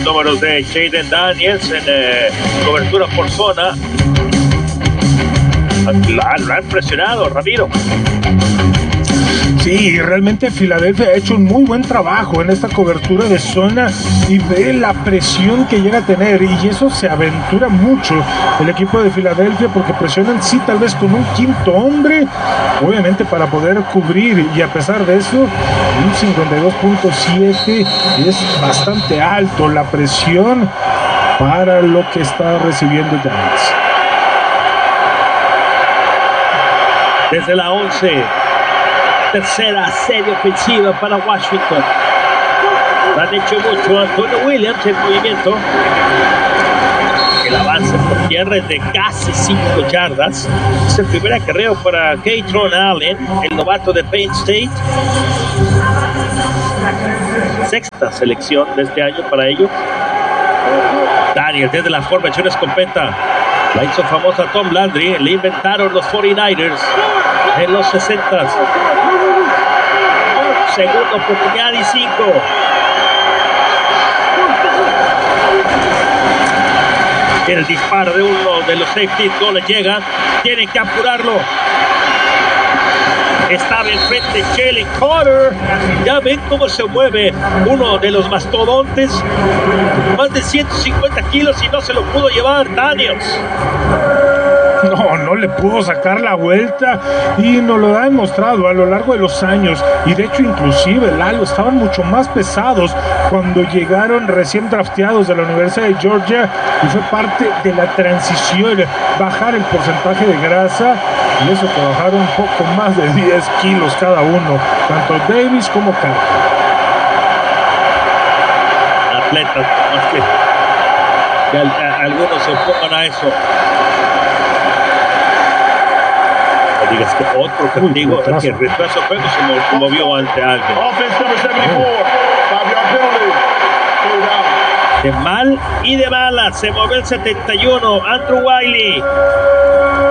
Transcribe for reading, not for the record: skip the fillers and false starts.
números de Jaden Daniels en cobertura por zona. Lo han presionado, Ramiro. Sí, realmente Filadelfia ha hecho un muy buen trabajo en esta cobertura de zona y ve la presión que llega a tener, y eso se aventura mucho el equipo de Filadelfia porque presionan sí tal vez con un quinto hombre, obviamente para poder cubrir, y a pesar de eso un 52.7 es bastante alto la presión para lo que está recibiendo Giants. Desde la 11, tercera serie ofensiva para Washington. Lo han hecho mucho. Antonio Williams en movimiento. El avance por tierra es de casi 5 yardas. Es el primer acarreo para Kaytron Allen, el novato de Penn State. Sexta selección de este año para ellos. Daniel desde la formación escopeta. La hizo famosa Tom Landry. Le inventaron los 49ers en los 60s. Segunda oportunidad y 5. El disparo de uno de los safeties no le llega. Tienen que apurarlo. Estaba enfrente Jalen Carter. Ya ven cómo se mueve uno de los mastodontes. Más de 150 kilos y no se lo pudo llevar Daniels. No le pudo sacar la vuelta y nos lo ha demostrado a lo largo de los años, y de hecho inclusive Lalo estaban mucho más pesados cuando llegaron recién drafteados de la Universidad de Georgia, y fue parte de la transición bajar el porcentaje de grasa, y eso que bajaron un poco más de 10 kilos cada uno, tanto Davis como Carter. Atletas, más que algunos se opongan a eso. Digas que otro castigo, que retraso el juego se movió ante alguien. De mal y de mala se movió el 71, Andrew Wiley.